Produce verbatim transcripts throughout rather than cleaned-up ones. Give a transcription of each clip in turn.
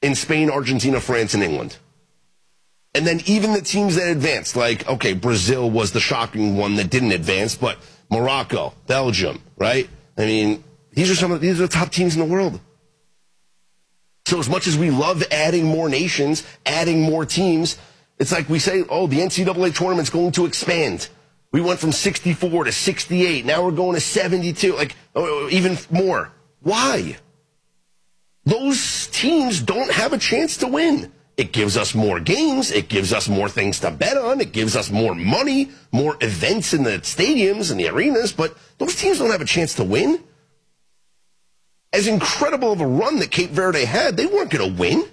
in Spain, Argentina, France, and England. And then even the teams that advanced, like, okay, Brazil was the shocking one that didn't advance, but Morocco, Belgium, right? I mean, these are some of these are the top teams in the world. So as much as we love adding more nations, adding more teams, it's like we say, oh, the N C double A tournament's going to expand. We went from sixty-four to sixty-eight. Now we're going to seventy-two, like oh, even more. Why? Those teams don't have a chance to win. It gives us more games. It gives us more things to bet on. It gives us more money, more events in the stadiums and the arenas. But those teams don't have a chance to win. As incredible of a run that Cape Verde had, they weren't going to win.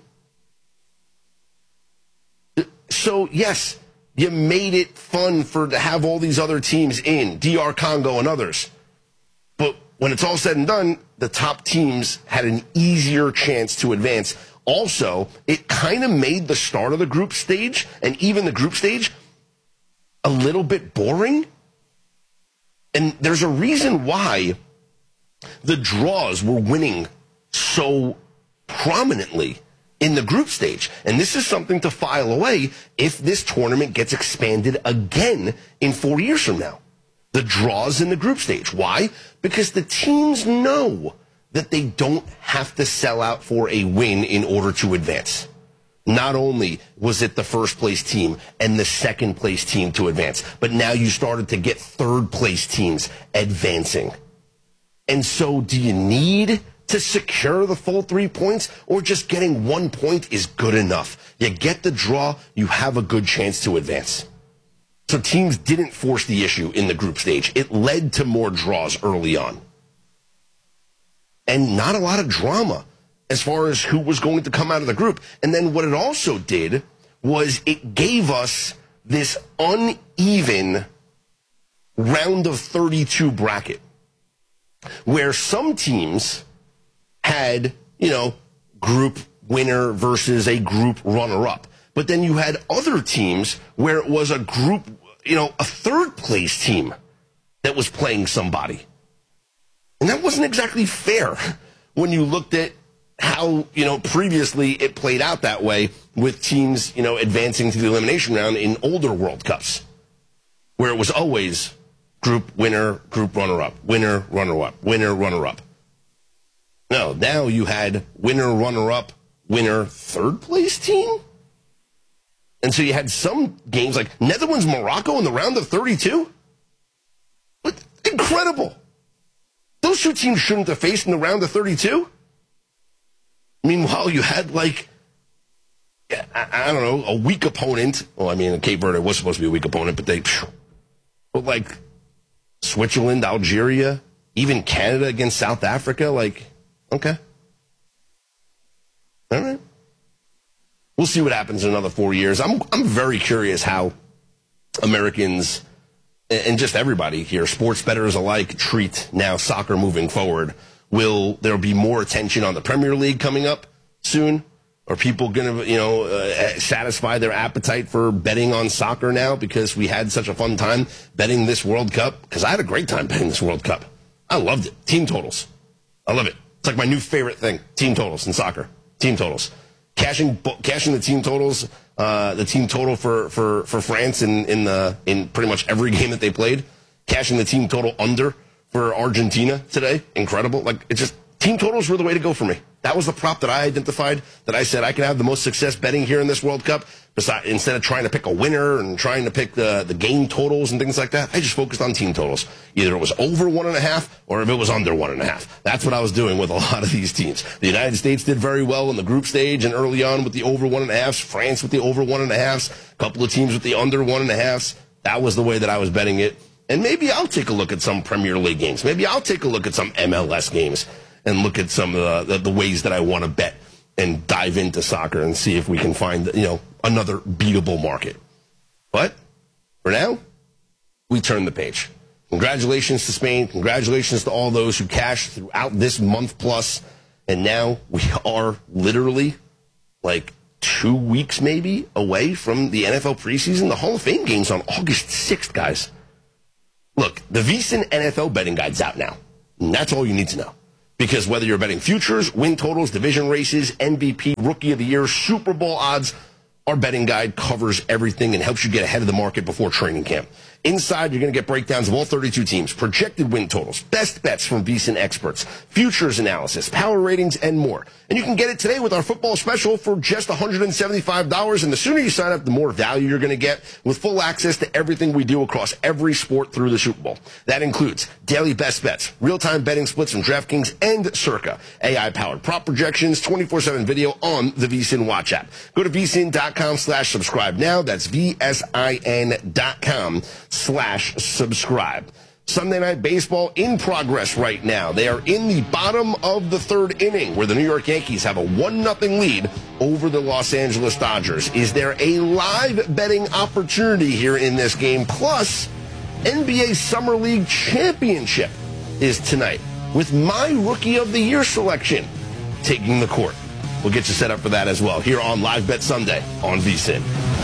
So, yes, you made it fun for to have all these other teams in, D R Congo and others. But when it's all said and done, the top teams had an easier chance to advance. Also, it kind of made the start of the group stage, and even the group stage, a little bit boring. And there's a reason why the draws were winning so prominently in the group stage. And this is something to file away if this tournament gets expanded again in four years from now. The draws in the group stage. Why? Because the teams know that they don't have to sell out for a win in order to advance. Not only was it the first place team and the second place team to advance, but now you started to get third place teams advancing. And so do you need to secure the full three points, or just getting one point is good enough? You get the draw, you have a good chance to advance. So teams didn't force the issue in the group stage. It led to more draws early on. And not a lot of drama as far as who was going to come out of the group. And then what it also did was it gave us this uneven round of thirty-two bracket, where some teams had, you know, group winner versus a group runner-up. But then you had other teams where it was a group, you know, a third-place team that was playing somebody. And that wasn't exactly fair when you looked at how, you know, previously it played out that way with teams, you know, advancing to the elimination round in older World Cups, where it was always group winner, group runner-up, winner, runner-up, winner, runner-up. No, now you had winner, runner-up, winner, third-place team? And so you had some games like Netherlands, Morocco in the round of thirty-two? What? Incredible. Those two teams shouldn't have faced in the round of thirty-two. Meanwhile, you had like, I, I don't know, a weak opponent. Well, I mean, Cape Verde was supposed to be a weak opponent, but they, but like Switzerland, Algeria, even Canada against South Africa, like, okay. All right. We'll see what happens in another four years. I'm I'm very curious how Americans and just everybody here, sports bettors alike, treat now soccer moving forward. Will there be more attention on the Premier League coming up soon? Are people going to, you know, uh, satisfy their appetite for betting on soccer now because we had such a fun time betting this World Cup? Because I had a great time betting this World Cup. I loved it. Team totals. I love it. It's like my new favorite thing, team totals in soccer. Team totals. Cashing cashing the team totals, uh, the team total for, for, for France in, in, the, in pretty much every game that they played. Cashing the team total under for Argentina today. Incredible. Like, it's just, team totals were the way to go for me. That was the prop that I identified, that I said I can have the most success betting here in this World Cup. Besides, instead of trying to pick a winner and trying to pick the, the game totals and things like that, I just focused on team totals. Either it was over one and a half or if it was under one and a half. That's what I was doing with a lot of these teams. The United States did very well in the group stage and early on with the over one and a halves. France with the over one and a halves. A couple of teams with the under one and a halves. That was the way that I was betting it. And maybe I'll take a look at some Premier League games. Maybe I'll take a look at some M L S games and look at some of the, the, the ways that I want to bet and dive into soccer and see if we can find, you know, another beatable market. But for now, we turn the page. Congratulations to Spain. Congratulations to all those who cashed throughout this month plus. And now we are literally like two weeks maybe away from the N F L preseason. The Hall of Fame game's on August sixth, guys. Look, the VSiN N F L betting guide's out now. And that's all you need to know. Because whether you're betting futures, win totals, division races, M V P, Rookie of the Year, Super Bowl odds, our betting guide covers everything and helps you get ahead of the market before training camp. Inside, you're going to get breakdowns of all thirty-two teams, projected win totals, best bets from VSiN experts, futures analysis, power ratings, and more. And you can get it today with our football special for just one hundred seventy-five dollars. And the sooner you sign up, the more value you're going to get with full access to everything we do across every sport through the Super Bowl. That includes daily best bets, real-time betting splits from DraftKings and Circa, A I-powered prop projections, twenty-four seven video on the VSiN Watch app. Go to vsin.com slash subscribe now. That's V-S-I-N dot com slash subscribe. Sunday Night Baseball in progress right now. They are in the bottom of the third inning where the New York Yankees have a one nothing lead over the Los Angeles Dodgers. Is there a live betting opportunity here in this game? Plus, N B A Summer League Championship is tonight with my Rookie of the Year selection taking the court. We'll get you set up for that as well here on Live Bet Sunday on VSiN.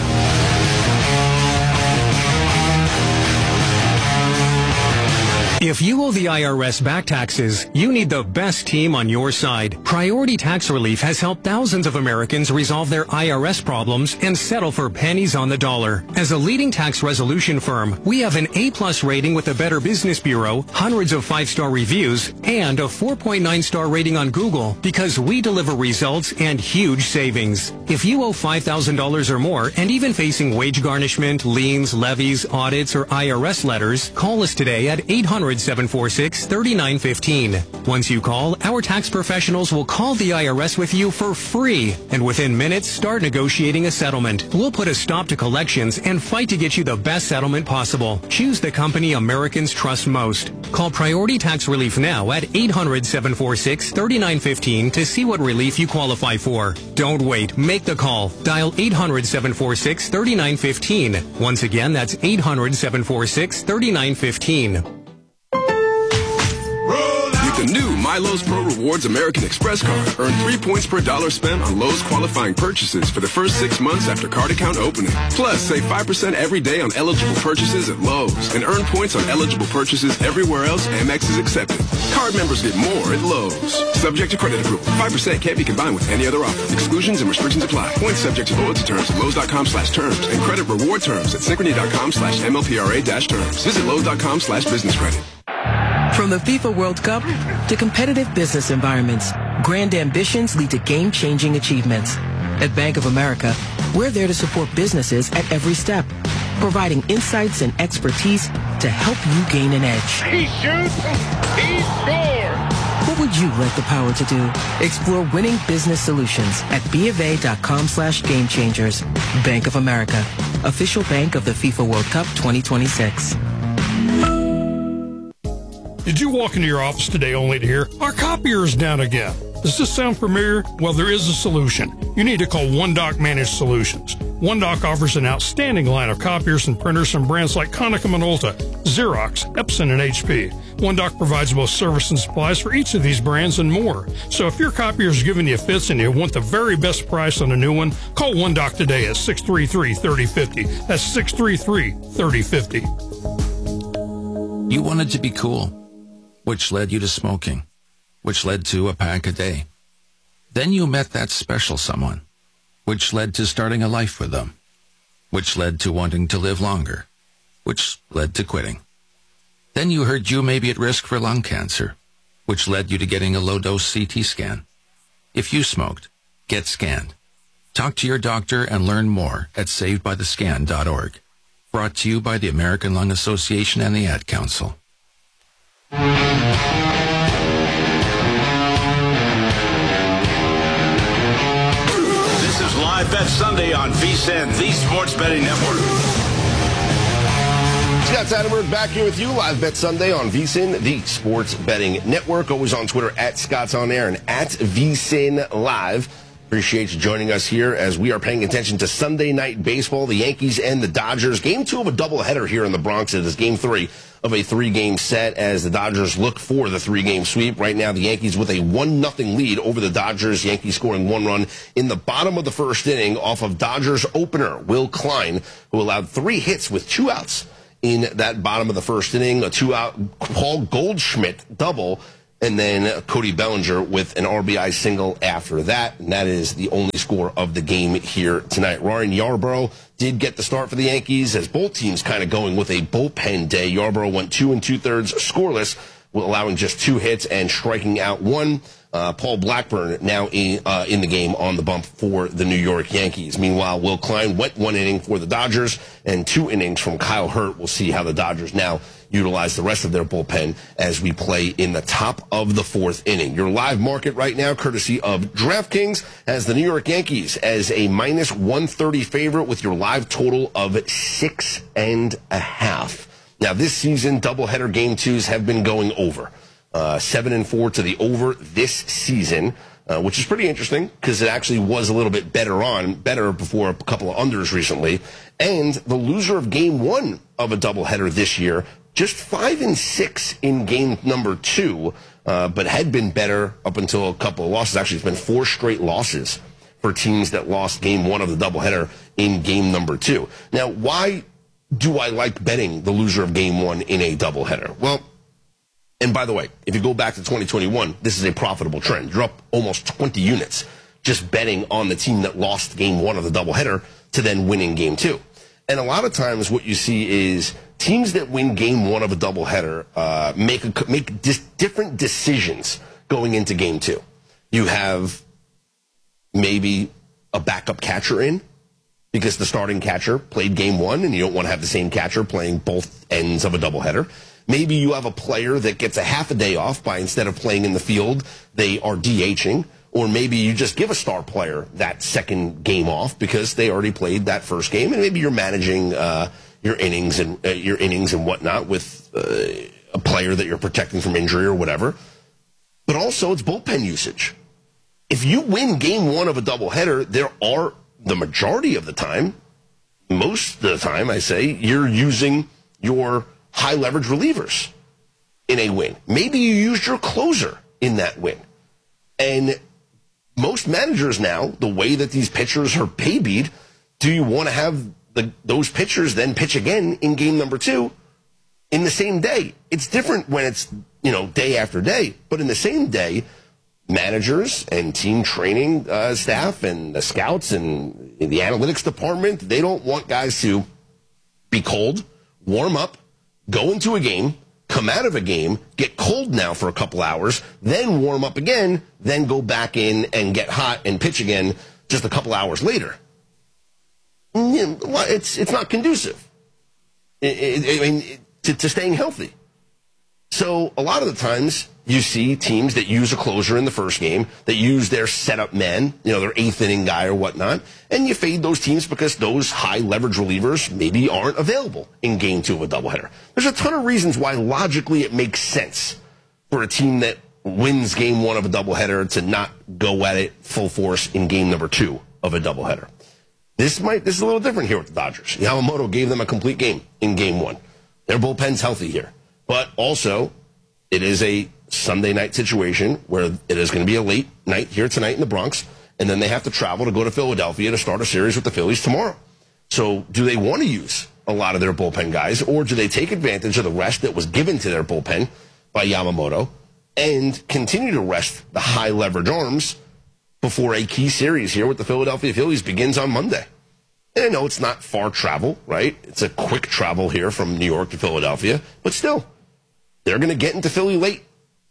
If you owe the I R S back taxes, you need the best team on your side. Priority Tax Relief has helped thousands of Americans resolve their I R S problems and settle for pennies on the dollar. As a leading tax resolution firm, we have an A-plus rating with the Better Business Bureau, hundreds of five-star reviews, and a four point nine star rating on Google because we deliver results and huge savings. If you owe five thousand dollars or more and even facing wage garnishment, liens, levies, audits, or I R S letters, call us today at eight hundred, seven four six, three nine one five. Once you call, our tax professionals will call the I R S with you for free, and within minutes, start negotiating a settlement. We'll put a stop to collections and fight to get you the best settlement possible. Choose the company Americans trust most. Call Priority Tax Relief now at eight hundred, seven four six, three nine one five to see what relief you qualify for. Don't wait. Make the call. Dial eight hundred, seven four six, three nine one five. Once again, that's eight hundred, seven four six, three nine one five. The new MyLowe's Pro Rewards American Express card. Earn three points per dollar spent on Lowe's qualifying purchases for the first six months after card account opening. Plus, save five percent every day on eligible purchases at Lowe's and earn points on eligible purchases everywhere else Amex is accepted. Card members get more at Lowe's. Subject to credit approval. five percent can't be combined with any other offer. Exclusions and restrictions apply. Points subject to loyalty terms at Lowe's.com slash terms and credit reward terms at Synchrony.com slash MLPRA dash terms. Visit Lowe's.com slash business credit. From the FIFA World Cup to competitive business environments, grand ambitions lead to game-changing achievements. At Bank of America, we're there to support businesses at every step, providing insights and expertise to help you gain an edge. He shoots, he scores! What would you like the power to do? Explore winning business solutions at BofA.com slash game changers. Bank of America, official bank of the FIFA World Cup twenty twenty-six. Did you walk into your office today only to hear, our copier is down again? Does this sound familiar? Well, there is a solution. You need to call OneDoc Managed Solutions. OneDoc offers an outstanding line of copiers and printers from brands like Konica Minolta, Xerox, Epson, and H P. OneDoc provides most service and supplies for each of these brands and more. So if your copier is giving you fits and you want the very best price on a new one, call OneDoc today at six three three, three zero five zero. That's six three three, three zero five zero. You wanted to be cool, which led you to smoking, which led to a pack a day. Then you met that special someone, which led to starting a life with them, which led to wanting to live longer, which led to quitting. Then you heard you may be at risk for lung cancer, which led you to getting a low-dose C T scan. If you smoked, get scanned. Talk to your doctor and learn more at saved by the scan dot org. Brought to you by the American Lung Association and the Ad Council. This is Live Bet Sunday on VSiN, the Sports Betting Network. Scott Seidenberg back here with you. Live Bet Sunday on VSiN, the Sports Betting Network. Always on Twitter at Scott's On Air and at VSiN Live. Appreciate you joining us here as we are paying attention to Sunday Night Baseball, the Yankees and the Dodgers. Game two of a doubleheader here in the Bronx. It is game three of a three-game set as the Dodgers look for the three-game sweep. Right now, the Yankees with a one nothing lead over the Dodgers. Yankees scoring one run in the bottom of the first inning off of Dodgers opener, Will Klein, who allowed three hits with two outs in that bottom of the first inning. A two-out Paul Goldschmidt double and then Cody Bellinger with an R B I single after that, and that is the only score of the game here tonight. Ryan Yarbrough did get the start for the Yankees, as both teams kind of going with a bullpen day. Yarbrough went two and two-thirds scoreless, allowing just two hits and striking out one. Uh, Paul Blackburn now in, uh, in the game on the bump for the New York Yankees. Meanwhile, Will Klein went one inning for the Dodgers and two innings from Kyle Hurt. We'll see how the Dodgers now utilize the rest of their bullpen as we play in the top of the fourth inning. Your live market right now, courtesy of DraftKings, has the New York Yankees as a minus one thirty favorite with your live total of six and a half. Now, this season, doubleheader game twos have been going over. Uh, seven and four to the over this season, uh, which is pretty interesting because it actually was a little bit better on, better before a couple of unders recently. And the loser of game one of a doubleheader this year, just five and six in game number two, uh, but had been better up until a couple of losses. Actually, it's been four straight losses for teams that lost game one of the doubleheader in game number two. Now, why do I like betting the loser of game one in a doubleheader? Well, and by the way, if you go back to twenty twenty-one, this is a profitable trend. You're up almost twenty units just betting on the team that lost game one of the doubleheader to then winning game two. And a lot of times what you see is teams that win game one of a doubleheader uh, make a, make dis- different decisions going into game two. You have maybe a backup catcher in because the starting catcher played game one and you don't want to have the same catcher playing both ends of a doubleheader. Maybe you have a player that gets a half a day off by instead of playing in the field, they are DHing. Or maybe you just give a star player that second game off because they already played that first game. And maybe you're managing uh, your innings and uh, your innings and whatnot with uh, a player that you're protecting from injury or whatever. But also it's bullpen usage. If you win game one of a doubleheader, there are, the majority of the time, most of the time I say, you're using your high leverage relievers in a win. Maybe you used your closer in that win. And most managers now, the way that these pitchers are paybeed, do you want to have the, those pitchers then pitch again in game number two in the same day? It's different when it's, you know, day after day, but in the same day, managers and team training uh, staff and the scouts and the analytics department, they don't want guys to be cold, warm up, go into a game, come out of a game, get cold now for a couple hours, then warm up again, then go back in and get hot and pitch again just a couple hours later. It's it's not conducive I mean, to, to staying healthy. So a lot of the times you see teams that use a closer in the first game, that use their setup men, you know, their eighth inning guy or whatnot, and you fade those teams because those high leverage relievers maybe aren't available in game two of a doubleheader. There's a ton of reasons why logically it makes sense for a team that wins game one of a doubleheader to not go at it full force in game number two of a doubleheader. This might this is a little different here with the Dodgers. Yamamoto gave them a complete game in game one. Their bullpen's healthy here. But also, it is a Sunday night situation where it is going to be a late night here tonight in the Bronx, and then they have to travel to go to Philadelphia to start a series with the Phillies tomorrow. So do they want to use a lot of their bullpen guys, or do they take advantage of the rest that was given to their bullpen by Yamamoto and continue to rest the high leverage arms before a key series here with the Philadelphia Phillies begins on Monday? And I know it's not far travel, right? It's a quick travel here from New York to Philadelphia, but still, they're going to get into Philly late,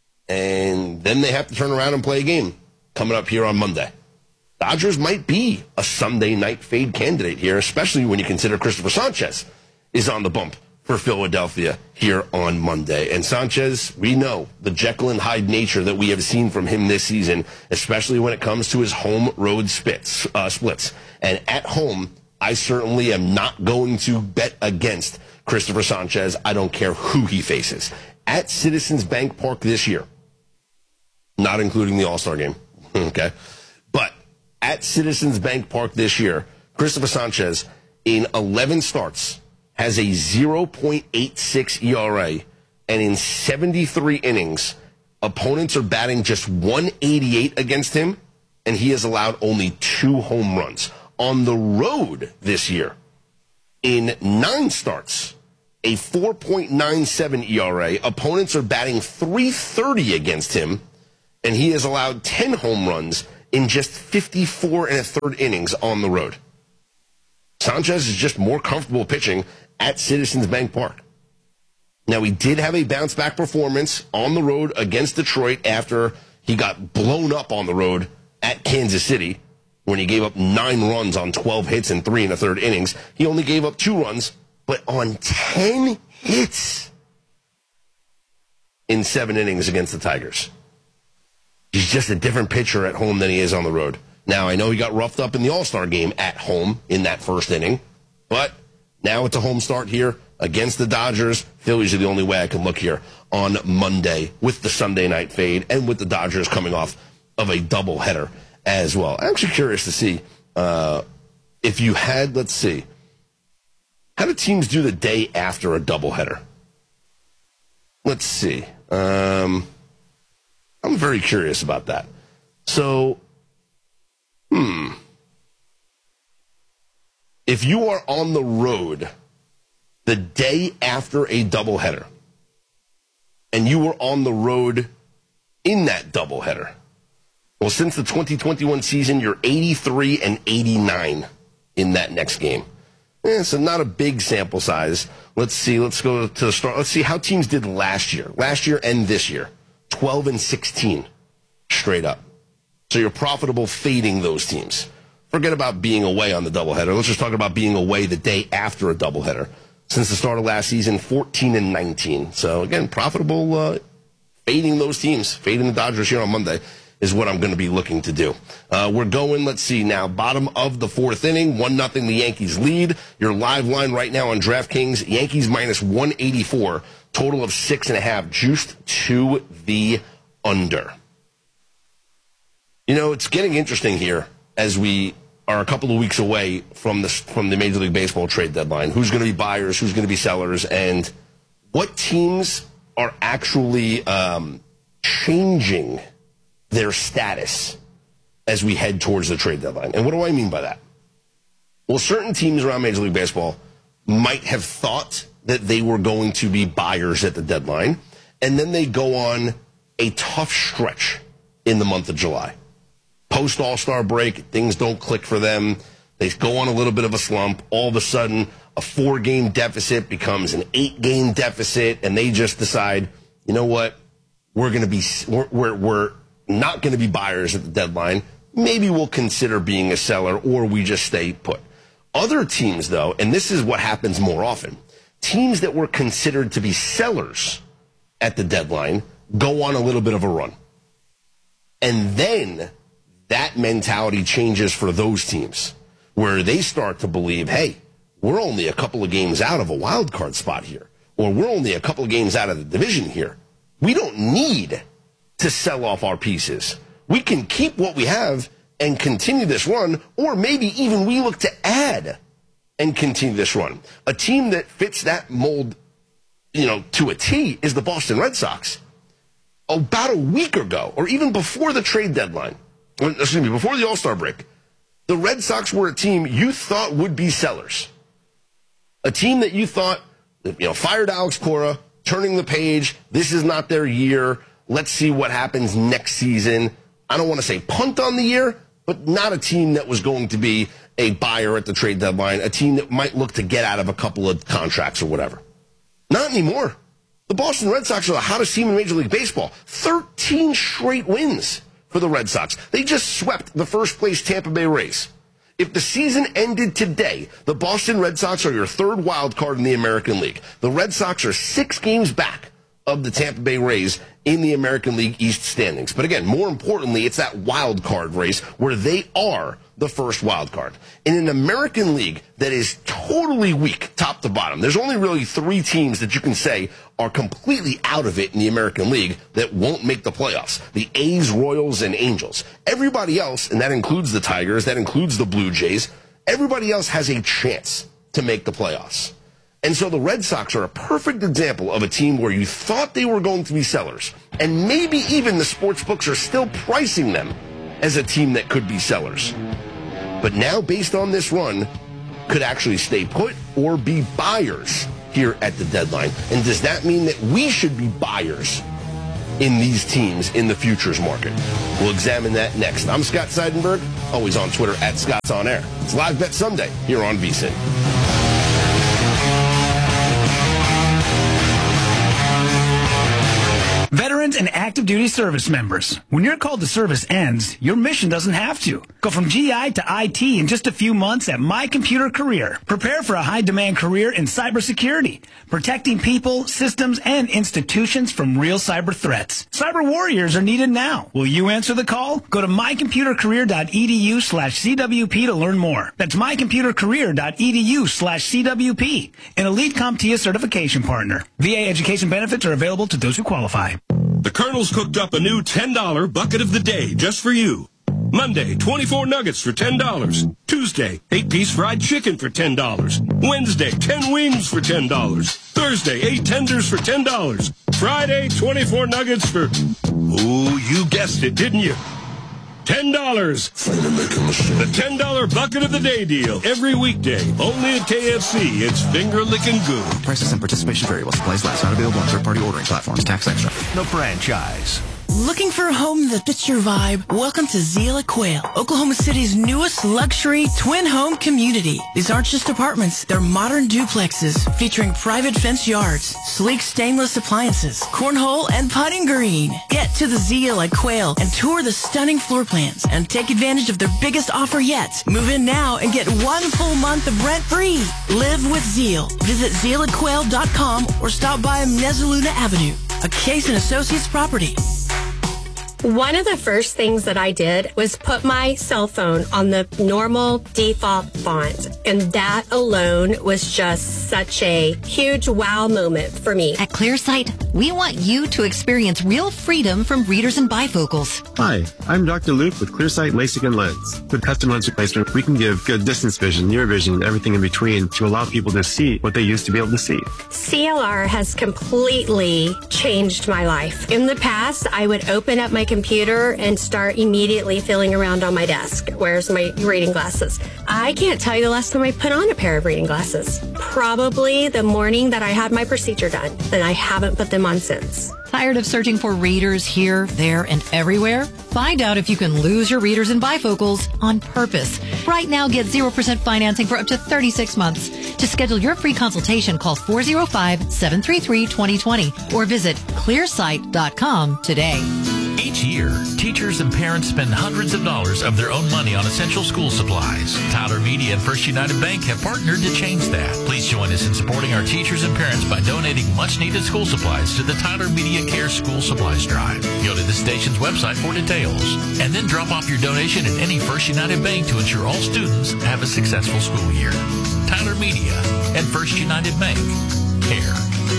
and then they have to turn around and play a game coming up here on Monday. Dodgers might be a Sunday night fade candidate here, especially when you consider Christopher Sanchez is on the bump for Philadelphia here on Monday. And Sanchez, we know the Jekyll and Hyde nature that we have seen from him this season, especially when it comes to his home road splits. Uh, splits. And at home, I certainly am not going to bet against Christopher Sanchez. I don't care who he faces. At Citizens Bank Park this year, not including the All-Star game, okay? But at Citizens Bank Park this year, Christopher Sanchez, in eleven starts, has a zero point eight six E R A, and in seventy-three innings, opponents are batting just one eighty-eight against him, and he has allowed only two home runs. On the road this year, in nine starts, a four point nine seven E R A. Opponents are batting three thirty against him, and he has allowed ten home runs in just fifty-four and a third innings on the road. Sanchez is just more comfortable pitching at Citizens Bank Park. Now, he did have a bounce-back performance on the road against Detroit after he got blown up on the road at Kansas City when he gave up nine runs on twelve hits and three and a third innings. He only gave up two runs, but on ten hits in seven innings against the Tigers. He's just a different pitcher at home than he is on the road. Now, I know he got roughed up in the All-Star game at home in that first inning, but now it's a home start here against the Dodgers. Phillies are the only way I can look here on Monday with the Sunday night fade and with the Dodgers coming off of a doubleheader as well. I'm actually curious to see uh, if you had, let's see, how do teams do the day after a doubleheader? Let's see. Um, I'm very curious about that. So, hmm. If you are on the road the day after a doubleheader, and you were on the road in that doubleheader, well, since the twenty twenty-one season, you're eighty-three and eighty-nine in that next game. Yeah, so not a big sample size. Let's see. Let's go to the start. Let's see how teams did last year. Last year and this year. twelve and sixteen straight up. So you're profitable fading those teams. Forget about being away on the doubleheader. Let's just talk about being away the day after a doubleheader. Since the start of last season, fourteen and nineteen. So again, profitable uh, fading those teams. Fading the Dodgers here on Monday is what I'm going to be looking to do. Uh, we're going, let's see now, bottom of the fourth inning, one nothing the Yankees lead. Your live line right now on DraftKings, Yankees minus one eighty-four, total of six and a half, juiced to the under. You know, it's getting interesting here as we are a couple of weeks away from the, from the Major League Baseball trade deadline. Who's going to be buyers, who's going to be sellers, and what teams are actually um, changing their status as we head towards the trade deadline. And what do I mean by that? Well, certain teams around Major League Baseball might have thought that they were going to be buyers at the deadline, and then they go on a tough stretch in the month of July. Post All-Star break, things don't click for them. They go on a little bit of a slump. All of a sudden, a four-game deficit becomes an eight-game deficit, and they just decide, you know what, we're going to be we're we're, we're not going to be buyers at the deadline. Maybe we'll consider being a seller, or we just stay put. Other teams, though, and this is what happens more often, teams that were considered to be sellers at the deadline go on a little bit of a run. And then that mentality changes for those teams, where they start to believe, hey, we're only a couple of games out of a wild card spot here, or we're only a couple of games out of the division here. We don't need to sell off our pieces. We can keep what we have and continue this run, or maybe even we look to add and continue this run. A team that fits that mold, you know, to a T is the Boston Red Sox. About a week ago, or even before the trade deadline, excuse me, before the All-Star break, the Red Sox were a team you thought would be sellers. A team that you thought, you know, fired Alex Cora, turning the page, this is not their year, let's see what happens next season. I don't want to say punt on the year, but not a team that was going to be a buyer at the trade deadline, a team that might look to get out of a couple of contracts or whatever. Not anymore. The Boston Red Sox are the hottest team in Major League Baseball. thirteen straight wins for the Red Sox. They just swept the first-place Tampa Bay Rays. If the season ended today, the Boston Red Sox are your third wild card in the American League. The Red Sox are six games back of the Tampa Bay Rays in the American League East standings. But again, more importantly, it's that wild card race where they are the first wild card. In an American League that is totally weak, top to bottom, there's only really three teams that you can say are completely out of it in the American League that won't make the playoffs. The A's, Royals, and Angels. Everybody else, and that includes the Tigers, that includes the Blue Jays, everybody else has a chance to make the playoffs. And so the Red Sox are a perfect example of a team where you thought they were going to be sellers. And maybe even the sports books are still pricing them as a team that could be sellers. But now, based on this run, could actually stay put or be buyers here at the deadline? And does that mean that we should be buyers in these teams in the futures market? We'll examine that next. I'm Scott Seidenberg, always on Twitter at Scott's On Air. It's Live Bet Sunday here on V S I N. Veterans and active duty service members, when your call to service ends, your mission doesn't have to. Go from G I to I T in just a few months at My Computer Career. Prepare for a high-demand career in cybersecurity, protecting people, systems, and institutions from real cyber threats. Cyber warriors are needed now. Will you answer the call? Go to mycomputercareer.edu slash CWP to learn more. That's mycomputercareer.edu slash CWP, an Elite CompTIA certification partner. V A education benefits are available to those who qualify. The Colonel's cooked up a new ten dollar bucket of the day just for you. Monday, twenty-four nuggets for ten dollars. Tuesday, eight-piece fried chicken for ten dollars. Wednesday, ten wings for ten dollars. Thursday, eight tenders for ten dollars. Friday, twenty-four nuggets for... Ooh, you guessed it, didn't you? ten dollars. The ten dollar bucket of the day deal. Every weekday. Only at K F C. It's finger-licking good. Prices and participation vary while supplies last. Not available on third-party ordering platforms. Tax extra. The franchise. Looking for a home that fits your vibe? Welcome to Zeal at Quail, Oklahoma City's newest luxury twin home community. These aren't just apartments, they're modern duplexes featuring private fenced yards, sleek stainless appliances, cornhole, and putting green. Get to the Zeal at Quail and tour the stunning floor plans and take advantage of their biggest offer yet. Move in now and get one full month of rent free. Live with Zeal. Visit zeal at quail dot com or stop by Mezzaluna Avenue, a Case and Associates property. One of the first things that I did was put my cell phone on the normal default font, and that alone was just such a huge wow moment for me. At ClearSight, we want you to experience real freedom from readers and bifocals. Hi, I'm Doctor Luke with ClearSight LASIK and Lens. With custom lens replacement, we can give good distance vision, near vision, and everything in between to allow people to see what they used to be able to see. C L R has completely changed my life. In the past, I would open up my computer and start immediately feeling around on my desk. Where's my reading glasses? I can't tell you the last time I put on a pair of reading glasses. Probably the morning that I had my procedure done, and I haven't put them on since. Tired of searching for readers here, there, and everywhere? Find out if you can lose your readers and bifocals on purpose. Right now, get zero percent financing for up to thirty-six months. To schedule your free consultation, call four oh five, seven three three, two oh two oh or visit clear sight dot com today. Each year, teachers and parents spend hundreds of dollars of their own money on essential school supplies. Tyler Media and First United Bank have partnered to change that. Please join us in supporting our teachers and parents by donating much-needed school supplies to the Tyler Media Care School Supplies Drive. Go to the station's website for details, and then drop off your donation at any First United Bank to ensure all students have a successful school year. Tyler Media and First United Bank. Care.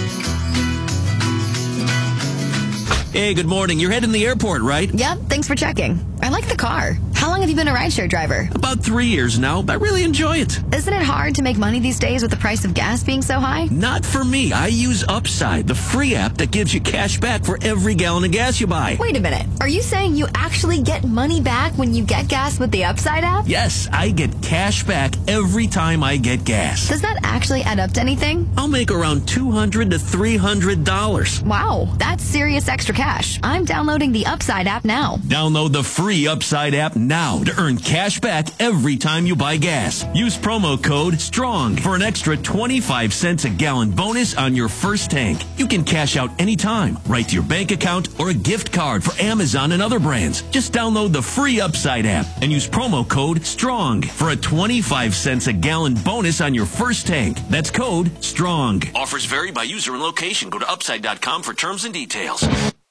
Hey, good morning. You're heading to the airport, right? Yep, thanks for checking. I like the car. How long have you been a rideshare driver? About three years now. I really enjoy it. Isn't it hard to make money these days with the price of gas being so high? Not for me. I use Upside, the free app that gives you cash back for every gallon of gas you buy. Wait a minute. Are you saying you actually get money back when you get gas with the Upside app? Yes, I get cash back every time I get gas. Does that actually add up to anything? I'll make around two hundred to three hundred dollars. Wow, that's serious extra cash. I'm downloading the Upside app now. Download the free Upside app now to earn cash back every time you buy gas. Use promo code STRONG for an extra twenty-five cents a gallon bonus on your first tank. You can cash out anytime, right to your bank account or a gift card for Amazon and other brands. Just download the free Upside app and use promo code STRONG for a twenty-five cents a gallon bonus on your first tank. That's code STRONG. Offers vary by user and location. Go to upside dot com for terms and details.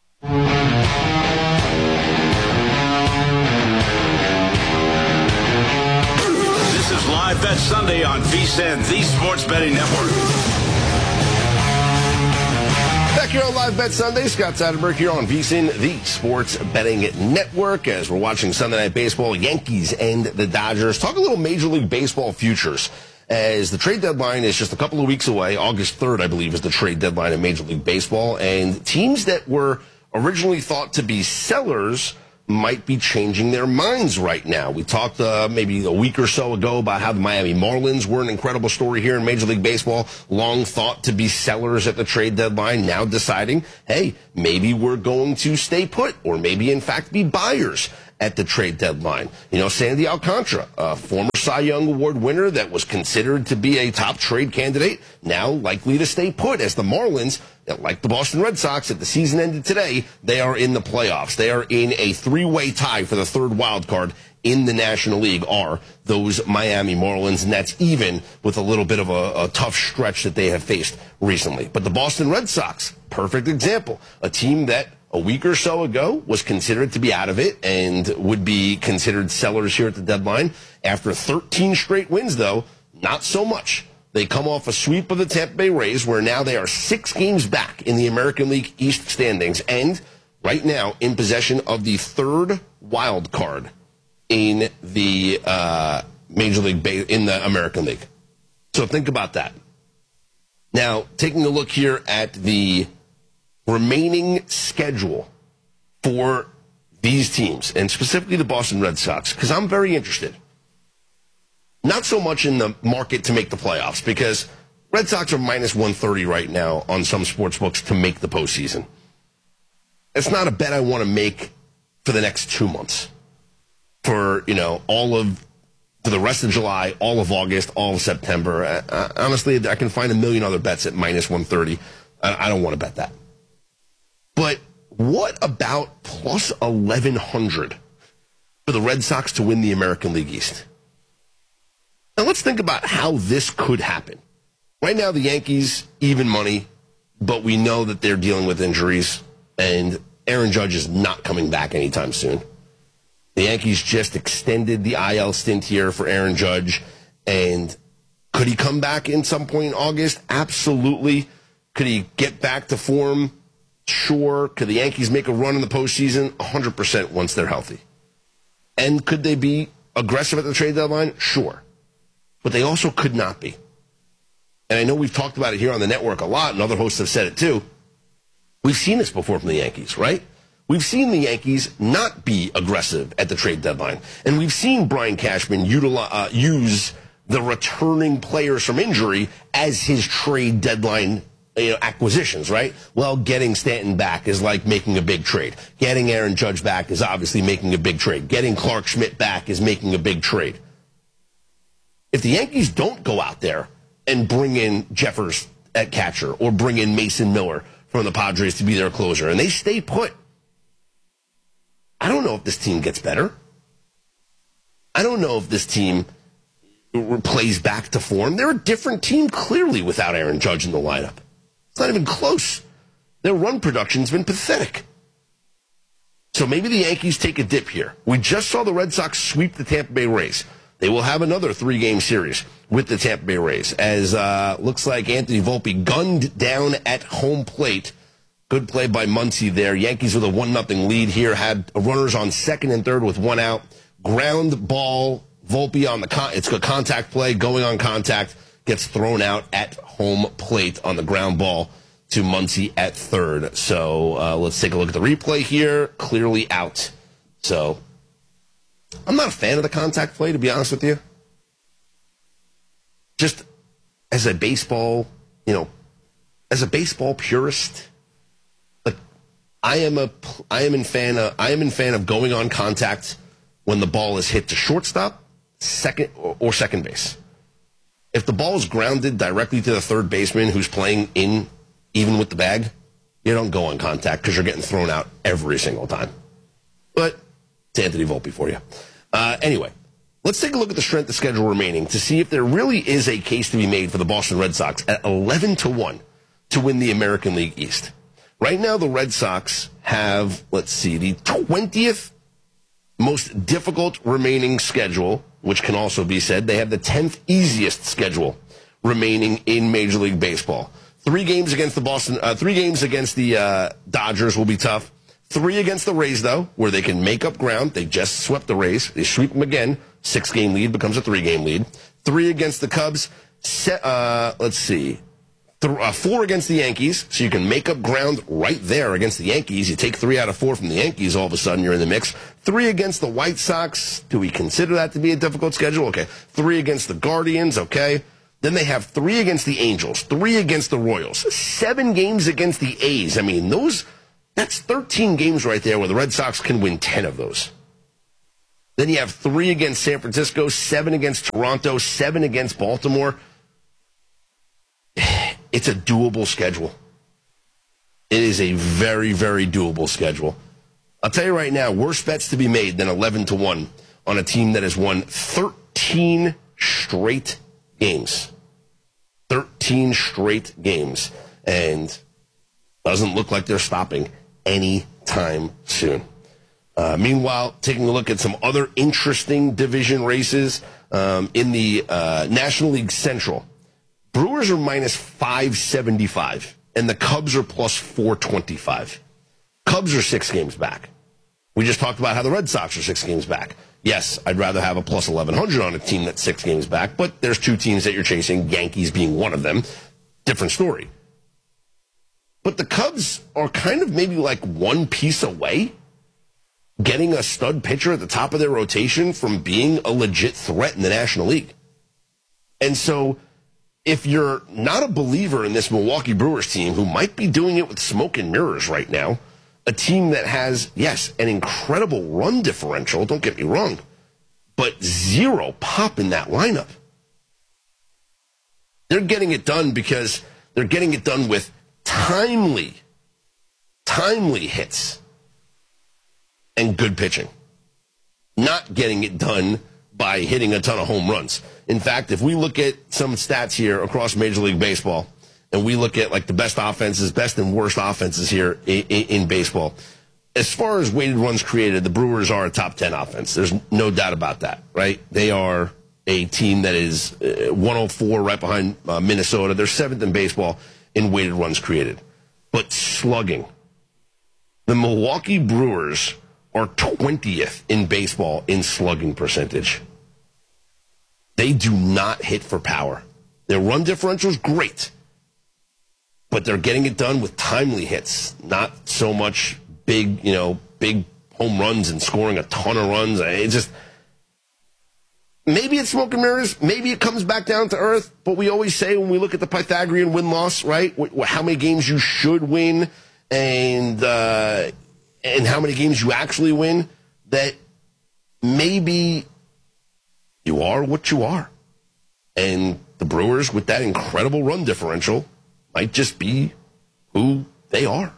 This is Live Bet Sunday on V S I N, the Sports Betting Network. Back here on Live Bet Sunday, Scott Seidenberg here on V S I N, the Sports Betting Network, as we're watching Sunday Night Baseball, Yankees and the Dodgers. Talk a little Major League Baseball futures, as the trade deadline is just a couple of weeks away. August third, I believe, is the trade deadline in Major League Baseball, and teams that were originally thought to be sellers might be changing their minds right now. We talked uh, maybe a week or so ago about how the Miami Marlins were an incredible story here in Major League Baseball, long thought to be sellers at the trade deadline, now deciding, hey, maybe we're going to stay put, or maybe in fact be buyers at the trade deadline. You know, Sandy Alcantara, a former Cy Young Award winner that was considered to be a top trade candidate, now likely to stay put as the Marlins, like the Boston Red Sox, at the season ended today, they are in the playoffs. They are in a three-way tie for the third wild card in the National League, are those Miami Marlins, and that's even with a little bit of a, a tough stretch that they have faced recently. But the Boston Red Sox, perfect example, a team that a week or so ago was considered to be out of it and would be considered sellers here at the deadline. After thirteen straight wins, though, not so much. They come off a sweep of the Tampa Bay Rays, where now they are six games back in the American League East standings, and right now in possession of the third wild card in the uh, Major League ba- in the American League. So think about that. Now, taking a look here at the remaining schedule for these teams, and specifically the Boston Red Sox, because I'm very interested. Not so much in the market to make the playoffs, because Red Sox are minus one thirty right now on some sports books to make the postseason. It's not a bet I want to make for the next two months. For, you know, all of, for the rest of July, all of August, all of September. I, I, honestly, I can find a million other bets at minus one thirty. I, I don't want to bet that. But what about plus eleven hundred for the Red Sox to win the American League East? Now let's think about how this could happen. Right now the Yankees, even money, but we know that they're dealing with injuries, and Aaron Judge is not coming back anytime soon. The Yankees just extended the I L stint here for Aaron Judge, and could he come back in some point in August? Absolutely. Could he get back to form? Sure. Could the Yankees make a run in the postseason? one hundred percent once they're healthy. And could they be aggressive at the trade deadline? Sure. But they also could not be. And I know we've talked about it here on the network a lot, and other hosts have said it too. We've seen this before from the Yankees, right? We've seen the Yankees not be aggressive at the trade deadline. And we've seen Brian Cashman utilize, uh, use the returning players from injury as his trade deadline, you know, acquisitions, right? Well, getting Stanton back is like making a big trade. Getting Aaron Judge back is obviously making a big trade. Getting Clark Schmidt back is making a big trade. If the Yankees don't go out there and bring in Jeffers at catcher or bring in Mason Miller from the Padres to be their closer, and they stay put, I don't know if this team gets better. I don't know if this team plays back to form. They're a different team clearly without Aaron Judge in the lineup. It's not even close. Their run production's been pathetic. So maybe the Yankees take a dip here. We just saw the Red Sox sweep the Tampa Bay Rays. They will have another three-game series with the Tampa Bay Rays, as uh, looks like Anthony Volpe gunned down at home plate. Good play by Muncy there. Yankees with a one nothing lead here. Had runners on second and third with one out. Ground ball, Volpe on the con- it's a contact play, going on contact, gets thrown out at home plate on the ground ball to Muncy at third. So uh, let's take a look at the replay here. Clearly out. So I'm not a fan of the contact play, to be honest with you. Just as a baseball, you know, as a baseball purist, like I am a, I am in fan, of, I am in fan of going on contact when the ball is hit to shortstop, second or, or second base. If the ball is grounded directly to the third baseman who's playing in, even with the bag, you don't go on contact because you're getting thrown out every single time. But it's Anthony Volpe for you. Uh, anyway, let's take a look at the strength of schedule remaining to see if there really is a case to be made for the Boston Red Sox at eleven to one to win the American League East. Right now, the Red Sox have, let's see, the twentieth most difficult remaining schedule, which can also be said. They have the tenth easiest schedule remaining in Major League Baseball. Three games against the Boston, uh, three games against the uh, Dodgers will be tough. Three against the Rays, though, where they can make up ground. They just swept the Rays. They sweep them again. Six-game lead becomes a three-game lead. Three against the Cubs. Se- uh, let's see. th- uh, four against the Yankees, so you can make up ground right there against the Yankees. You take three out of four from the Yankees, all of a sudden you're in the mix. Three against the White Sox. Do we consider that to be a difficult schedule? Okay. Three against the Guardians. Okay. Then they have three against the Angels, three against the Royals, seven games against the A's. I mean, those, that's thirteen games right there where the Red Sox can win ten of those. Then you have three against San Francisco, seven against Toronto, seven against Baltimore. It's a doable schedule. It is a very, very doable schedule. I'll tell you right now, worse bets to be made than eleven to one on a team that has won thirteen straight games. thirteen straight games. And doesn't look like they're stopping anytime soon. Uh, meanwhile, taking a look at some other interesting division races um, in the uh, National League Central. Brewers are minus five seventy-five, and the Cubs are plus four twenty-five. Cubs are six games back. We just talked about how the Red Sox are six games back. Yes, I'd rather have a plus eleven hundred on a team that's six games back, but there's two teams that you're chasing, Yankees being one of them. Different story. But the Cubs are kind of maybe like one piece away getting a stud pitcher at the top of their rotation from being a legit threat in the National League. And so if you're not a believer in this Milwaukee Brewers team, who might be doing it with smoke and mirrors right now, a team that has, yes, an incredible run differential, don't get me wrong, but zero pop in that lineup. They're getting it done because they're getting it done with timely, timely hits and good pitching. Not getting it done by hitting a ton of home runs. In fact, if we look at some stats here across Major League Baseball, and we look at like the best offenses, best and worst offenses here in, in, in baseball, as far as weighted runs created, the Brewers are a top ten offense. There's no doubt about that, right? They are a team that is uh, one oh four right behind uh, Minnesota. They're seventh in baseball in weighted runs created. But slugging, the Milwaukee Brewers are twentieth in baseball in slugging percentage. They do not hit for power. Their run differential is great, but they're getting it done with timely hits, not so much big, you know, big home runs and scoring a ton of runs. It just, maybe it's smoke and mirrors. Maybe it comes back down to earth. But we always say when we look at the Pythagorean win-loss, right, how many games you should win and uh, and how many games you actually win, that maybe you are what you are. And the Brewers, with that incredible run differential, might just be who they are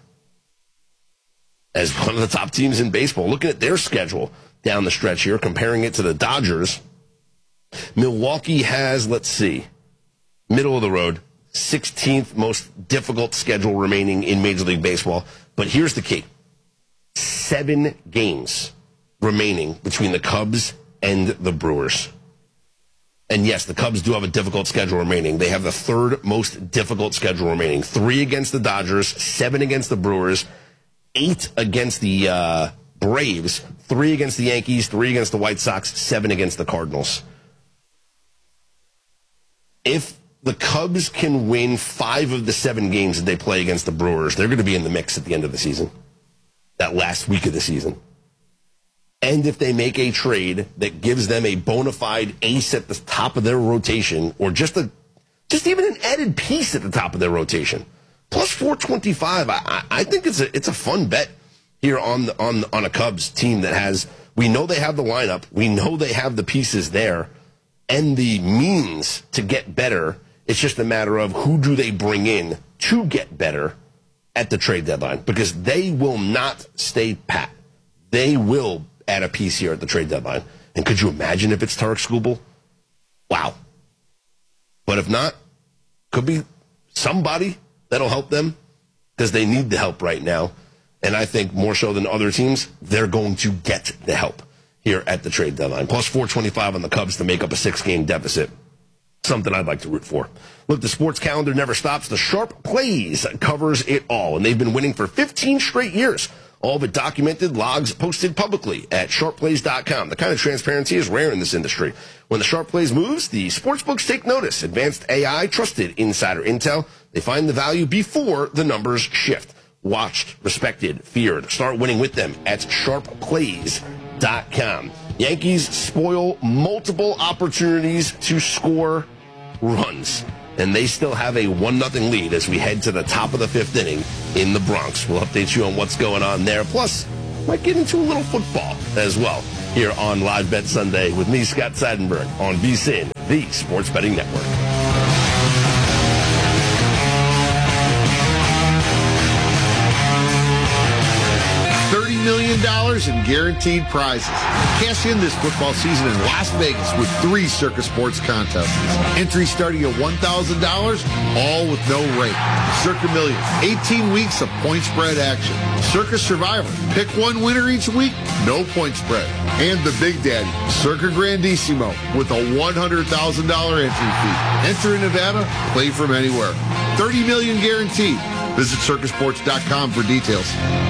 as one of the top teams in baseball. Looking at their schedule down the stretch here, comparing it to the Dodgers, Milwaukee has, let's see, middle of the road, sixteenth most difficult schedule remaining in Major League Baseball. But here's the key. Seven games remaining between the Cubs and the Brewers. And yes, the Cubs do have a difficult schedule remaining. They have the third most difficult schedule remaining. Three against the Dodgers, seven against the Brewers, eight against the uh, Braves, three against the Yankees, three against the White Sox, seven against the Cardinals. If the Cubs can win five of the seven games that they play against the Brewers, they're going to be in the mix at the end of the season, that last week of the season. And if they make a trade that gives them a bona fide ace at the top of their rotation, or just a, just even an added piece at the top of their rotation, plus four twenty-five, I, I think it's a it's a fun bet here on the, on on a Cubs team that has, we know they have the lineup, we know they have the pieces there, and the means to get better. It's just a matter of who do they bring in to get better at the trade deadline, because they will not stay pat. They will add a piece here at the trade deadline. And could you imagine if it's Tarek Skubal? Wow. But if not, could be somebody that'll help them, because they need the help right now. And I think more so than other teams, they're going to get the help here at the trade deadline. Plus four twenty-five on the Cubs to make up a six-game deficit. Something I'd like to root for. Look, the sports calendar never stops. The Sharp Plays covers it all, and they've been winning for fifteen straight years. All of it documented, logs posted publicly at sharp plays dot com. The kind of transparency is rare in this industry. When the Sharp Plays moves, the sportsbooks take notice. Advanced A I, trusted insider intel. They find the value before the numbers shift. Watched, respected, feared. Start winning with them at sharp plays dot com. Yankees spoil multiple opportunities to score runs, and they still have a one nothing lead as we head to the top of the fifth inning in the Bronx. We'll update you on what's going on there. Plus, might get into a little football as well here on Live Bet Sunday with me, Scott Seidenberg, on V S I N, the Sports Betting Network. thirty million dollars in guaranteed prizes. Cash in this football season in Las Vegas with three Circa Sports contests. Entry starting at one thousand dollars, all with no rate. Circa Millions, eighteen weeks of point spread action. Circa Survivor, pick one winner each week, no point spread. And the Big Daddy, Circa Grandissimo, with a one hundred thousand dollars entry fee. Enter in Nevada, play from anywhere. thirty million dollars guaranteed. Visit circa sports dot com for details.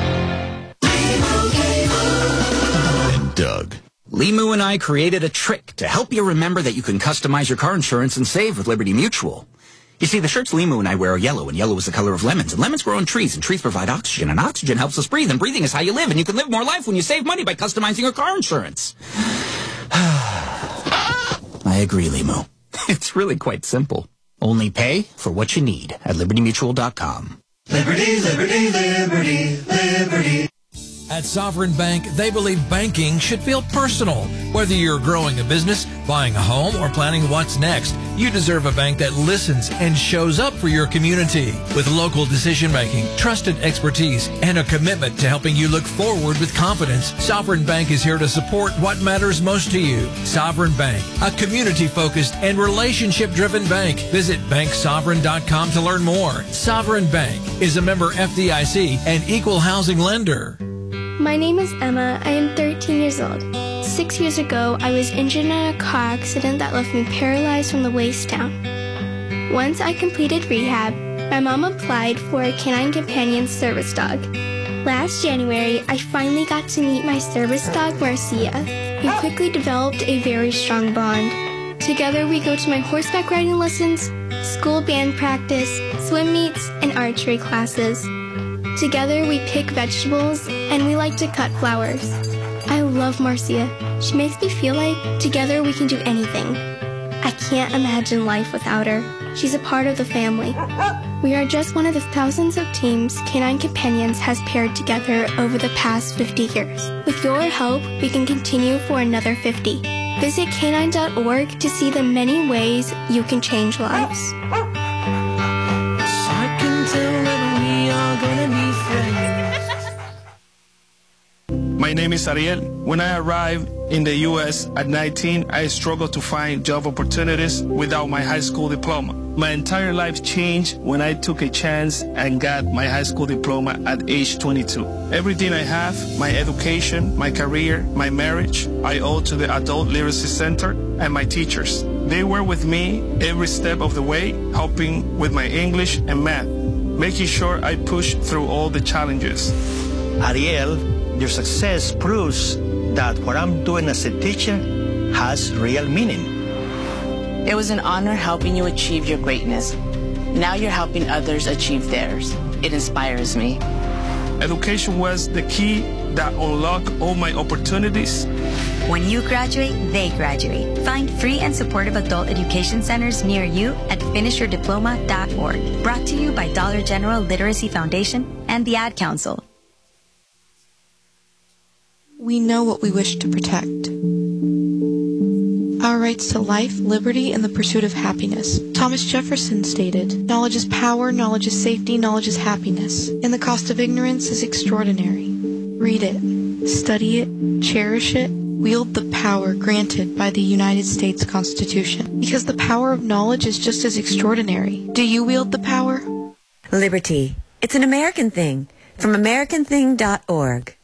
Doug. Limu and I created a trick to help you remember that you can customize your car insurance and save with Liberty Mutual. You see, the shirts Limu and I wear are yellow, and yellow is the color of lemons, and lemons grow on trees, and trees provide oxygen, and oxygen helps us breathe, and breathing is how you live, and you can live more life when you save money by customizing your car insurance. I agree, Limu. It's really quite simple. Only pay for what you need at liberty mutual dot com. Liberty, liberty, liberty, liberty. At Sovereign Bank, they believe banking should feel personal. Whether you're growing a business, buying a home, or planning what's next, you deserve a bank that listens and shows up for your community. With local decision-making, trusted expertise, and a commitment to helping you look forward with confidence, Sovereign Bank is here to support what matters most to you. Sovereign Bank, a community-focused and relationship-driven bank. Visit bank sovereign dot com to learn more. Sovereign Bank is a member F D I C and equal housing lender. My name is Emma. I am thirteen years old. Six years ago, I was injured in a car accident that left me paralyzed from the waist down. Once I completed rehab, my mom applied for a Canine Companion service dog. Last January, I finally got to meet my service dog, Marcia. We quickly developed a very strong bond. Together, we go to my horseback riding lessons, school band practice, swim meets, and archery classes. Together, we pick vegetables, and we like to cut flowers. I love Marcia. She makes me feel like together we can do anything. I can't imagine life without her. She's a part of the family. We are just one of the thousands of teams Canine Companions has paired together over the past fifty years. With your help, we can continue for another fifty. Visit canine dot org to see the many ways you can change lives. My name is Ariel. When I arrived in the U S at nineteen, I struggled to find job opportunities without my high school diploma. My entire life changed when I took a chance and got my high school diploma at age twenty-two. Everything I have, my education, my career, my marriage, I owe to the Adult Literacy Center and my teachers. They were with me every step of the way, helping with my English and math, making sure I pushed through all the challenges. Ariel, your success proves that what I'm doing as a teacher has real meaning. It was an honor helping you achieve your greatness. Now you're helping others achieve theirs. It inspires me. Education was the key that unlocked all my opportunities. When you graduate, they graduate. Find free and supportive adult education centers near you at finish your diploma dot org. Brought to you by Dollar General Literacy Foundation and the Ad Council. We know what we wish to protect. Our rights to life, liberty, and the pursuit of happiness. Thomas Jefferson stated, "Knowledge is power, knowledge is safety, knowledge is happiness, and the cost of ignorance is extraordinary." Read it, study it, cherish it, wield the power granted by the United States Constitution. Because the power of knowledge is just as extraordinary. Do you wield the power? Liberty. It's an American thing. From american thing dot org.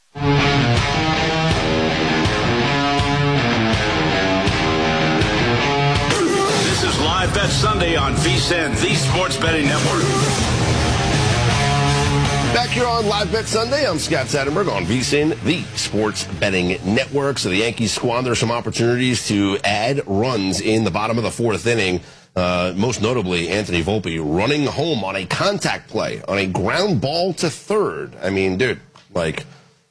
This is Live Bet Sunday on V S I N, the Sports Betting Network. Back here on Live Bet Sunday, I'm Scott Satterberg on VSiN, the sports betting network. So the Yankees squander some opportunities to add runs in the bottom of the fourth inning. Uh, most notably, Anthony Volpe running home on a contact play, on a ground ball to third. I mean, dude, like,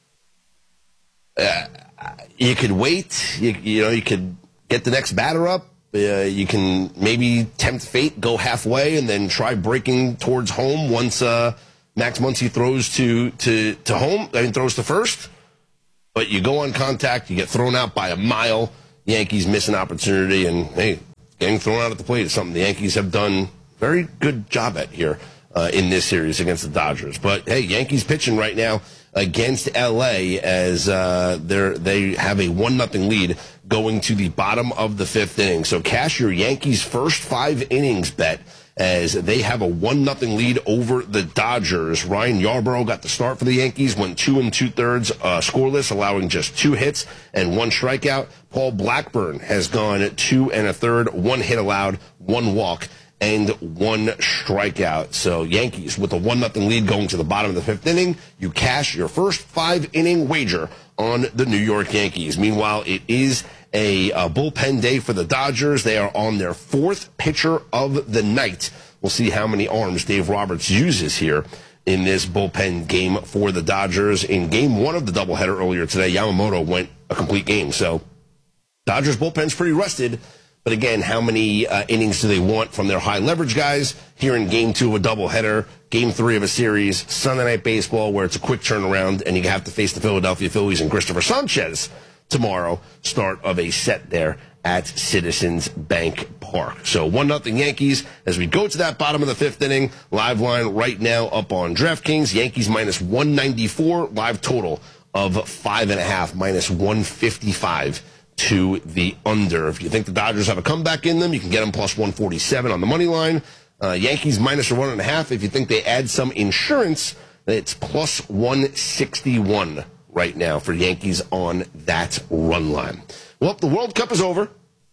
uh, you could wait. You, you know, you could get the next batter up. Uh, you can maybe tempt fate, go halfway, and then try breaking towards home once uh, Max Muncy throws to, to, to home, I mean, throws to first. But you go on contact, you get thrown out by a mile. Yankees miss an opportunity, and, hey, getting thrown out at the plate is something the Yankees have done very good job at here uh, in this series against the Dodgers. But, hey, Yankees pitching right now against L A as uh, they're, they have a one nothing lead going to the bottom of the fifth inning. So cash your Yankees' first five innings bet as they have a one nothing lead over the Dodgers. Ryan Yarbrough got the start for the Yankees, went two and two-thirds uh, scoreless, allowing just two hits and one strikeout. Paul Blackburn has gone two and a third, one hit allowed, one walk, and one strikeout. So Yankees with a one nothing lead going to the bottom of the fifth inning. You cash your first five-inning wager on the New York Yankees. Meanwhile, it is a, a bullpen day for the Dodgers. They are on their fourth pitcher of the night. We'll see how many arms Dave Roberts uses here in this bullpen game for the Dodgers. In game one of the doubleheader earlier today, Yamamoto went a complete game. So Dodgers bullpen's pretty rested. But again, how many uh, innings do they want from their high leverage guys here in game two of a doubleheader, game three of a series, Sunday Night Baseball, where it's a quick turnaround and you have to face the Philadelphia Phillies and Christopher Sanchez tomorrow, start of a set there at Citizens Bank Park. So one nothing Yankees as we go to that bottom of the fifth inning. Live line right now up on DraftKings. Yankees minus one ninety-four, live total of five and a half, minus one fifty-five. To the under. If you think the Dodgers have a comeback in them, you can get them plus one forty-seven on the money line. Uh, Yankees minus a one and a half. If you think they add some insurance, it's plus one sixty-one right now for Yankees on that run line. Well, the World Cup is over,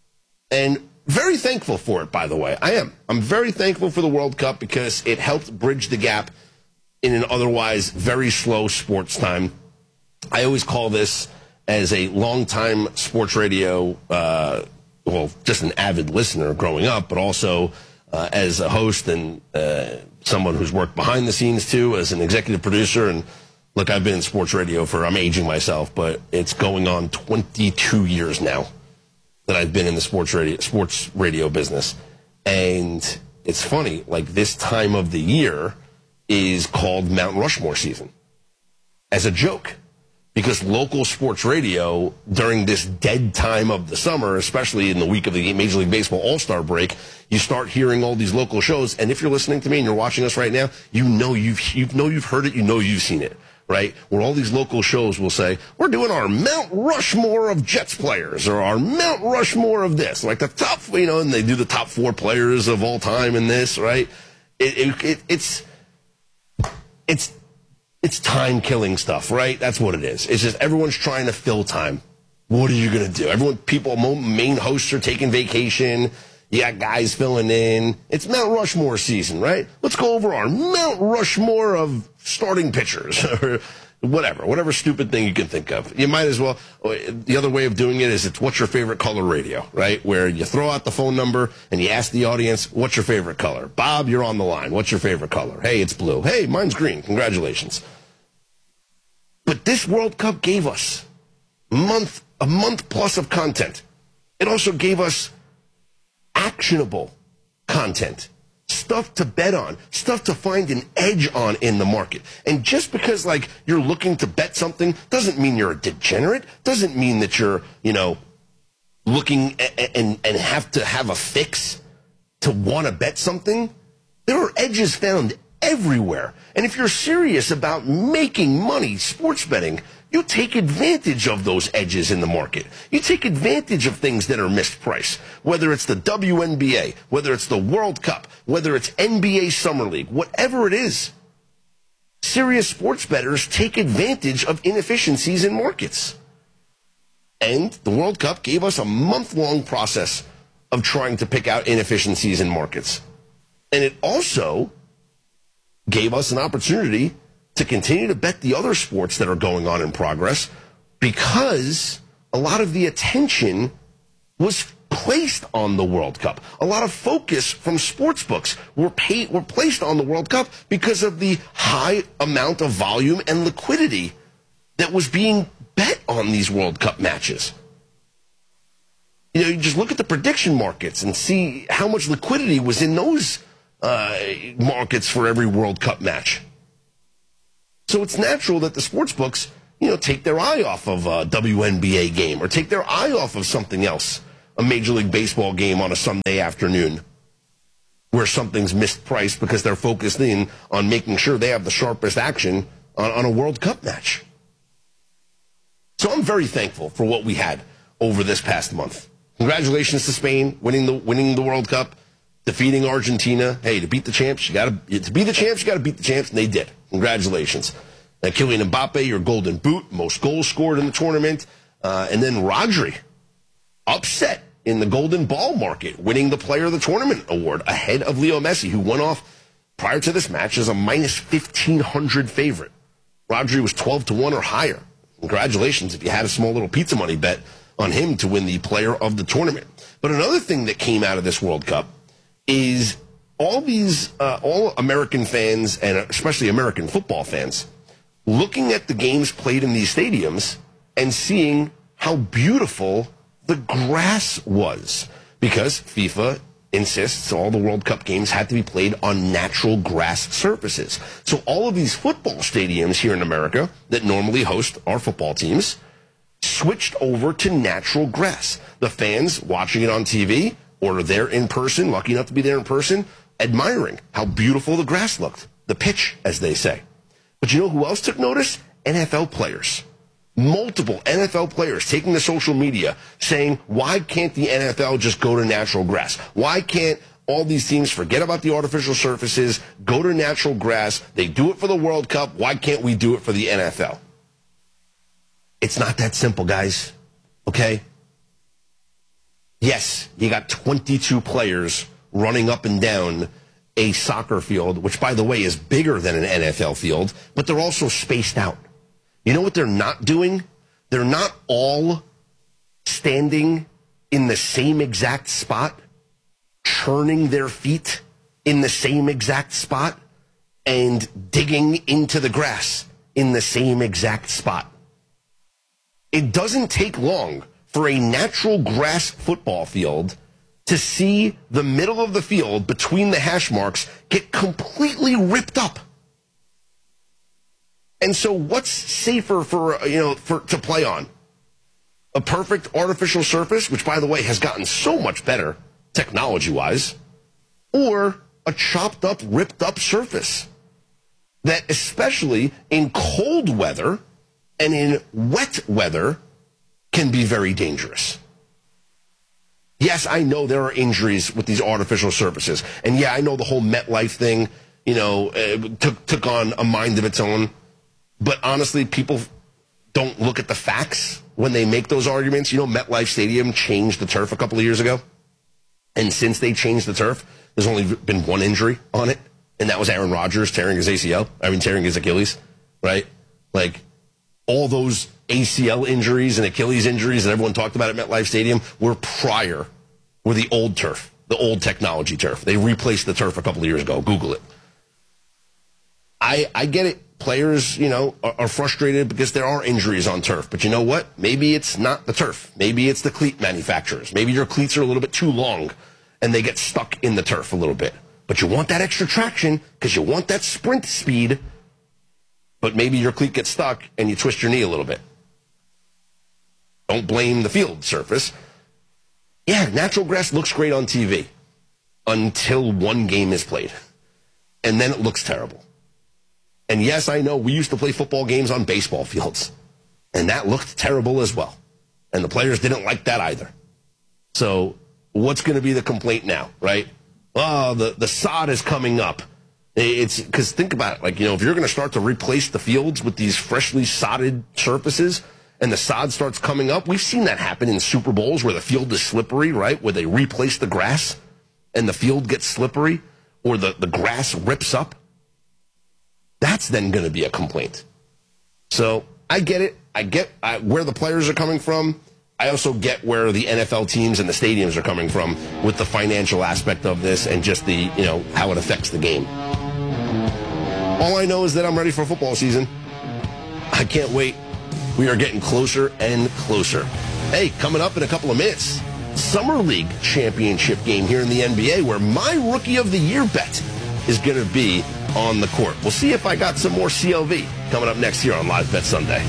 and very thankful for it, by the way. I am. I'm very thankful for the World Cup because it helped bridge the gap in an otherwise very slow sports time. I always call this, as a longtime sports radio, uh, well, just an avid listener growing up, but also uh, as a host and uh, someone who's worked behind the scenes too, as an executive producer. And look, I've been in sports radio for, I'm aging myself, but it's going on twenty-two years now that I've been in the sports radio, sports radio business. And it's funny, like this time of the year is called Mount Rushmore season as a joke. Because local sports radio, during this dead time of the summer, especially in the week of the Major League Baseball All-Star break, you start hearing all these local shows. And if you're listening to me and you're watching us right now, you know you've, you know you've heard it, you know you've seen it, right? Where all these local shows will say, we're doing our Mount Rushmore of Jets players, or our Mount Rushmore of this. Like the top, you know, and they do the top four players of all time in this, right? It, it, it, it's, it's, It's time-killing stuff, right? That's what it is. It's just everyone's trying to fill time. What are you going to do? Everyone, people, main hosts are taking vacation. You got guys filling in. It's Mount Rushmore season, right? Let's go over our Mount Rushmore of starting pitchers or whatever, whatever stupid thing you can think of. You might as well. The other way of doing it is it's what's your favorite color radio, right? Where you throw out the phone number and you ask the audience, what's your favorite color? Bob, you're on the line. What's your favorite color? Hey, it's blue. Hey, mine's green. Congratulations. But this World Cup gave us a month, a month plus of content. It also gave us actionable content. Stuff to bet on, stuff to find an edge on in the market. And just because, like, you're looking to bet something doesn't mean you're a degenerate, doesn't mean that you're, you know, looking and, and, and have to have a fix to want to bet something. There are edges found everywhere. And if you're serious about making money sports betting, you take advantage of those edges in the market. You take advantage of things that are mispriced, whether it's the W N B A, whether it's the World Cup, whether it's N B A Summer League, whatever it is. Serious sports bettors take advantage of inefficiencies in markets. And the World Cup gave us a month-long process of trying to pick out inefficiencies in markets. And it also gave us an opportunity to continue to bet the other sports that are going on in progress because a lot of the attention was placed on the World Cup. A lot of focus from sports books were paid, were placed on the World Cup because of the high amount of volume and liquidity that was being bet on these World Cup matches. You know, you just look at the prediction markets and see how much liquidity was in those uh, markets for every World Cup match. So it's natural that the sports books, you know, take their eye off of a W N B A game or take their eye off of something else, a Major League Baseball game on a Sunday afternoon where something's mispriced because they're focused in on making sure they have the sharpest action on, on a World Cup match. So I'm very thankful for what we had over this past month. Congratulations to Spain winning the winning the World Cup, defeating Argentina. Hey, to beat the champs, you got to to be the champs, you got to beat the champs, and they did. Congratulations. And Kylian Mbappe, your Golden Boot, most goals scored in the tournament, uh, and then Rodri, upset in the Golden Ball market, winning the Player of the Tournament award ahead of Leo Messi, who went off prior to this match as a minus fifteen hundred favorite. Rodri was twelve to one or higher. Congratulations if you had a small little pizza money bet on him to win the Player of the Tournament. But another thing that came out of this World Cup is all these, uh, all American fans, and especially American football fans, looking at the games played in these stadiums and seeing how beautiful the grass was. Because FIFA insists all the World Cup games had to be played on natural grass surfaces. So all of these football stadiums here in America that normally host our football teams switched over to natural grass. The fans watching it on T V or there in person, lucky enough to be there in person, admiring how beautiful the grass looked. The pitch, as they say. But you know who else took notice? N F L players. Multiple N F L players taking to social media saying, why can't the N F L just go to natural grass? Why can't all these teams forget about the artificial surfaces, go to natural grass? They do it for the World Cup. Why can't we do it for the N F L? It's not that simple, guys. Okay? Yes, you got twenty-two players running up and down a soccer field, which, by the way, is bigger than an N F L field, but they're also spaced out. You know what they're not doing? They're not all standing in the same exact spot, churning their feet in the same exact spot, and digging into the grass in the same exact spot. It doesn't take long for a natural grass football field to see the middle of the field between the hash marks get completely ripped up. And so what's safer for, you know, for to play on? A perfect artificial surface, which, by the way, has gotten so much better technology-wise, or a chopped up, ripped up surface that, especially in cold weather and in wet weather, can be very dangerous. Yes, I know there are injuries with these artificial surfaces. And yeah, I know the whole MetLife thing, you know, uh, took, took on a mind of its own. But honestly, people don't look at the facts when they make those arguments. You know, MetLife Stadium changed the turf a couple of years ago. And since they changed the turf, there's only been one injury on it. And that was Aaron Rodgers tearing his A C L. I mean, tearing his Achilles, right? Like, all those A C L injuries and Achilles injuries that everyone talked about at MetLife Stadium were prior, were the old turf, the old technology turf. They replaced the turf a couple of years ago. Google it. I I get it. Players, you know, are, are frustrated because there are injuries on turf. But you know what? Maybe it's not the turf. Maybe it's the cleat manufacturers. Maybe your cleats are a little bit too long and they get stuck in the turf a little bit. But you want that extra traction because you want that sprint speed. But maybe your cleat gets stuck and you twist your knee a little bit. Don't blame the field surface. Yeah, natural grass looks great on T V until one game is played. And then it looks terrible. And yes, I know we used to play football games on baseball fields. And that looked terrible as well. And the players didn't like that either. So what's going to be the complaint now, right? Oh, the, the sod is coming up. It's because think about it. Like, you know, if you're going to start to replace the fields with these freshly sodded surfaces and the sod starts coming up, we've seen that happen in Super Bowls where the field is slippery, right? Where they replace the grass and the field gets slippery or the, the grass rips up. That's then going to be a complaint. So I get it. I get I, where the players are coming from. I also get where the N F L teams and the stadiums are coming from with the financial aspect of this and just the, you know, how it affects the game. All I know is that I'm ready for football season. I can't wait. We are getting closer and closer. Hey, coming up in a couple of minutes, Summer League championship game here in the N B A where my Rookie of the Year bet is going to be on the court. We'll see if I got some more C L V coming up next here on Live Bet Sunday.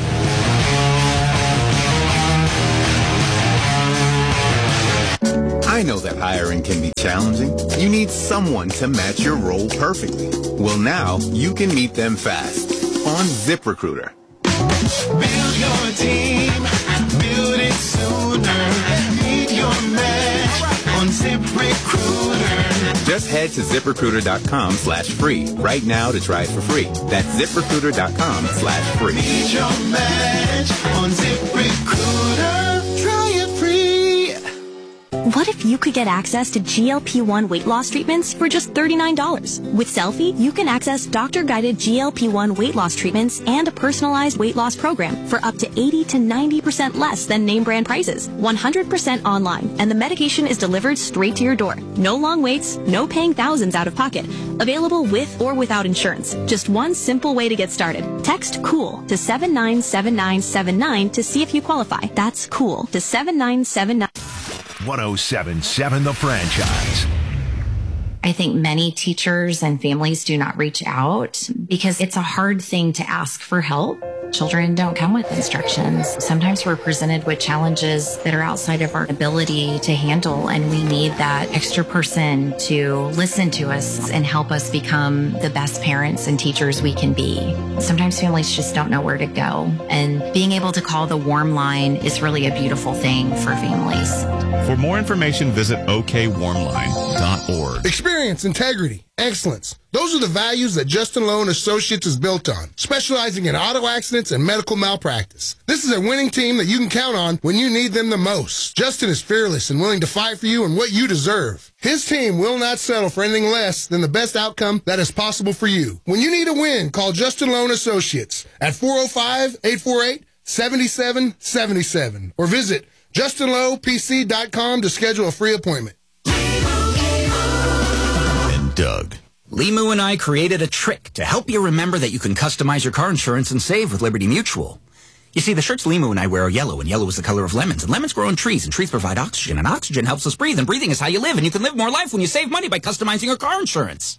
I know that hiring can be challenging. You need someone to match your role perfectly. Well, now you can meet them fast on ZipRecruiter. Build your team, build it sooner. Meet your match on ZipRecruiter. Just head to ZipRecruiter.com slash free right now to try it for free. That's ZipRecruiter.com slash free. Meet your match on ZipRecruiter. Try it free. What if you could get access to G L P one weight loss treatments for just thirty-nine dollars? With Selfie, you can access doctor-guided G L P one weight loss treatments and a personalized weight loss program for up to eighty to ninety percent less than name brand prices. one hundred percent online, and the medication is delivered straight to your door. No long waits, no paying thousands out of pocket. Available with or without insurance. Just one simple way to get started. Text COOL to seven nine seven nine seven nine to see if you qualify. That's COOL to seven nine seven nine. one oh seven point seven The Franchise. I think many teachers and families do not reach out because it's a hard thing to ask for help. Children don't come with instructions. Sometimes we're presented with challenges that are outside of our ability to handle, and we need that extra person to listen to us and help us become the best parents and teachers we can be. Sometimes families just don't know where to go, and being able to call the warm line is really a beautiful thing for families. For more information, visit O K warm line dot org. Experience, integrity, excellence. Those are the values that Justin Lowe and Associates is built on, specializing in auto accidents and medical malpractice. This is a winning team that you can count on when you need them the most. Justin is fearless and willing to fight for you and what you deserve. His team will not settle for anything less than the best outcome that is possible for you. When you need a win, call Justin Lowe and Associates at four oh five, eight four eight, seven seven seven seven or visit justin lowe p c dot com to schedule a free appointment. And Doug. Limu and I created a trick to help you remember that you can customize your car insurance and save with Liberty Mutual. You see, the shirts Limu and I wear are yellow, and yellow is the color of lemons, and lemons grow on trees, and trees provide oxygen, and oxygen helps us breathe, and breathing is how you live, and you can live more life when you save money by customizing your car insurance.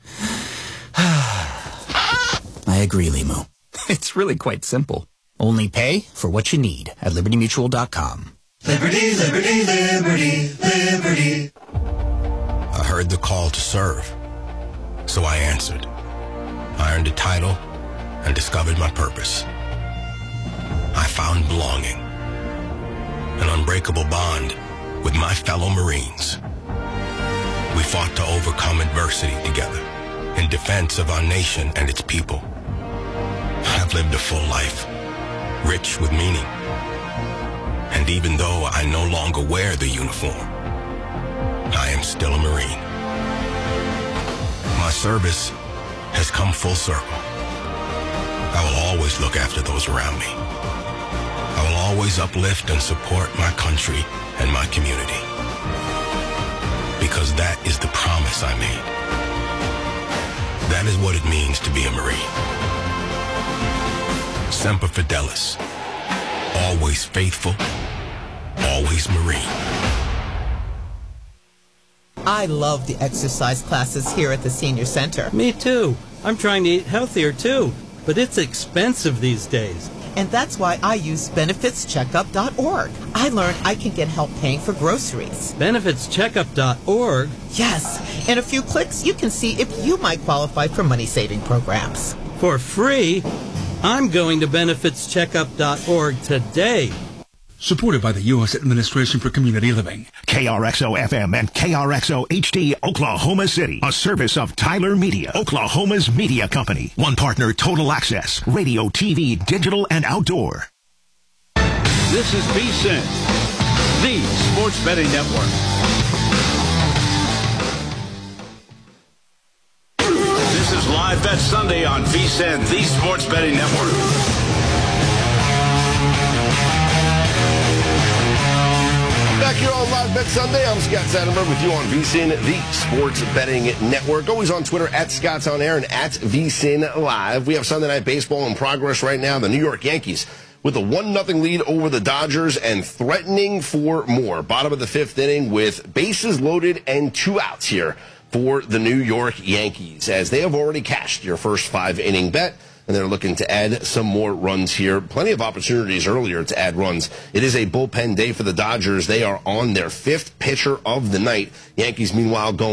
I agree, Limu. It's really quite simple. Only pay for what you need at liberty mutual dot com. Liberty, liberty, liberty, liberty. I heard the call to serve, so I answered. I earned a title and discovered my purpose. I found belonging, an unbreakable bond with my fellow Marines. We fought to overcome adversity together in defense of our nation and its people. I've lived a full life, rich with meaning. And even though I no longer wear the uniform, I am still a Marine. My service has come full circle. I will always look after those around me. I will always uplift and support my country and my community. Because that is the promise I made. That is what it means to be a Marine. Semper Fidelis. Always faithful, always Marine. I love the exercise classes here at the Senior Center. Me too. I'm trying to eat healthier too, but it's expensive these days. And that's why I use benefits checkup dot org. I learned I can get help paying for groceries. benefits checkup dot org? Yes. In a few clicks, you can see if you might qualify for money-saving programs. For free? I'm going to benefits checkup dot org today. Supported by the U S Administration for Community Living. K R X O F M and K R X O H D, Oklahoma City. A service of Tyler Media, Oklahoma's media company. One partner, Total Access. Radio, T V, digital, and outdoor. This is VSiN, the Sports Betting Network. This is Live Bet Sunday on V S I N, the Sports Betting Network. Back here on Live Bet Sunday, I'm Scott Satterberg with you on V S I N, the Sports Betting Network. Always on Twitter at Scott's On Air and at V S I N Live. We have Sunday Night Baseball in progress right now. The New York Yankees with a one nothing lead over the Dodgers and threatening for more. Bottom of the fifth inning with bases loaded and two outs here for the New York Yankees, as they have already cashed your first five inning bet. And they're looking to add some more runs here. Plenty of opportunities earlier to add runs. It is a bullpen day for the Dodgers. They are on their fifth pitcher of the night. Yankees, meanwhile, going